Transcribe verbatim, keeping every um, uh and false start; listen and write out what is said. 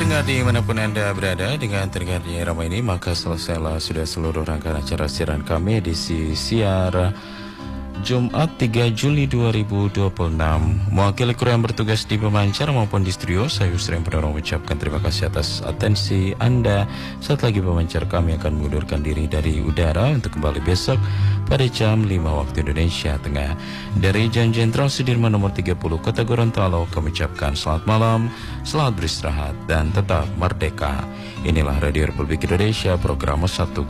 pendengar dimanapun Anda berada, dengan terdengarnya irama ini, maka selesailah sudah seluruh rangkaian acara siaran kami edisi siar Jumat tiga Juli dua ribu dua puluh enam. Mewakili kru yang bertugas di pemancar maupun di studio, saya Yusri Perdana mengucapkan terima kasih atas atensi Anda. Saat lagi pemancar kami akan mengundurkan diri dari udara untuk kembali besok pada jam lima waktu Indonesia Tengah. Dari Jalan Jenderal Sudirman nomor tiga puluh Kota Gorontalo, kami ucapkan selamat malam, selamat beristirahat, dan tetap merdeka. Inilah Radio Republik Indonesia, program satu